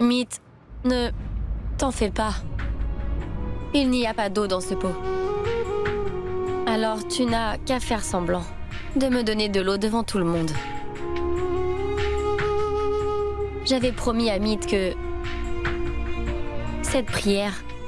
Mythe, ne t'en fais pas. Il n'y a pas d'eau dans ce pot. Alors tu n'as qu'à faire semblant de me donner de l'eau devant tout le monde. J'avais promis à Mythe que cette prière